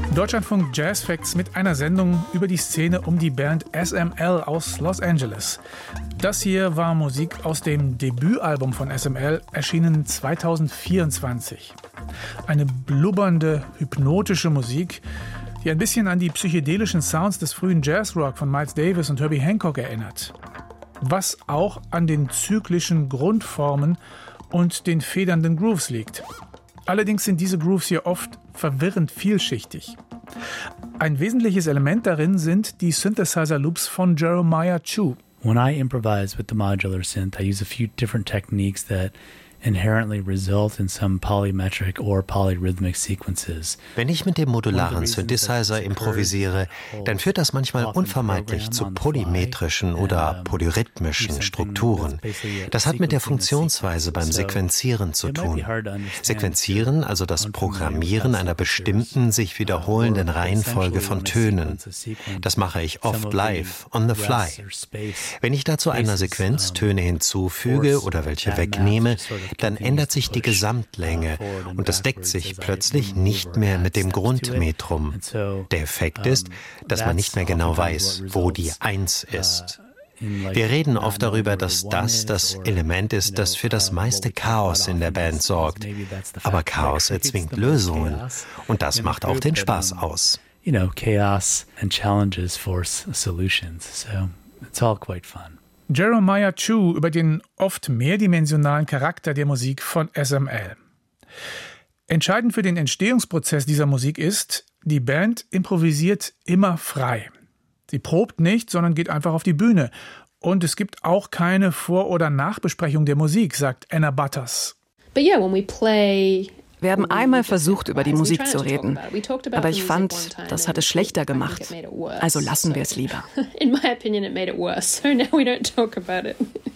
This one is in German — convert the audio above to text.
Deutschlandfunk Jazz Facts mit einer Sendung über die Szene um die Band SML aus Los Angeles. Das hier war Musik aus dem Debütalbum von SML, erschienen 2024. Eine blubbernde, hypnotische Musik, die ein bisschen an die psychedelischen Sounds des frühen Jazzrock von Miles Davis und Herbie Hancock erinnert. Was auch an den zyklischen Grundformen und den federnden Grooves liegt. Allerdings sind diese Grooves hier oft verwirrend vielschichtig. Ein wesentliches Element darin sind die Synthesizer-Loops von Jeremiah Chu. When I improvise with the modular synth, I use a few different techniques that inherently result in some polymetric or polyrhythmic sequences. Wenn ich mit dem modularen Synthesizer improvisiere, dann führt das manchmal unvermeidlich zu polymetrischen oder polyrhythmischen Strukturen. Das hat mit der Funktionsweise beim Sequenzieren zu tun. Sequenzieren, also das Programmieren einer bestimmten, sich wiederholenden Reihenfolge von Tönen. Das mache ich oft live, on the fly. Wenn ich dazu einer Sequenz Töne hinzufüge oder welche wegnehme, dann ändert sich die Gesamtlänge und es deckt sich plötzlich nicht mehr mit dem Grundmetrum. Der Effekt ist, dass man nicht mehr genau weiß, wo die Eins ist. Wir reden oft darüber, dass das Element ist, das für das meiste Chaos in der Band sorgt. Aber Chaos erzwingt Lösungen und das macht auch den Spaß aus. Chaos and challenges force solutions, so it's all quite fun. Jeremiah Chu über den oft mehrdimensionalen Charakter der Musik von SML. Entscheidend für den Entstehungsprozess dieser Musik ist, die Band improvisiert immer frei. Sie probt nicht, sondern geht einfach auf die Bühne. Und es gibt auch keine Vor- oder Nachbesprechung der Musik, sagt Anna Butters. Wir haben einmal versucht, über die Musik zu reden, aber ich fand, das hat es schlechter gemacht. Also lassen wir es lieber.